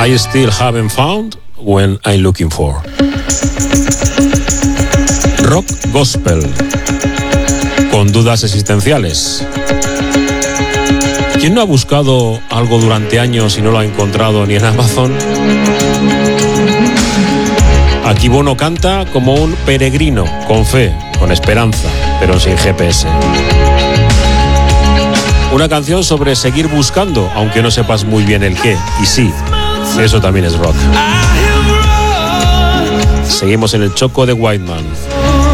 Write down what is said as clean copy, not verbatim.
I still haven't found when I'm looking for. Rock gospel con dudas existenciales. ¿Quién no ha buscado algo durante años y no lo ha encontrado ni en Amazon? Aquí Bono canta como un peregrino, con fe, con esperanza, pero sin GPS. Una canción sobre seguir buscando, aunque no sepas muy bien el qué. Y sí, eso también es rock. Seguimos en el Choco de Whiteman.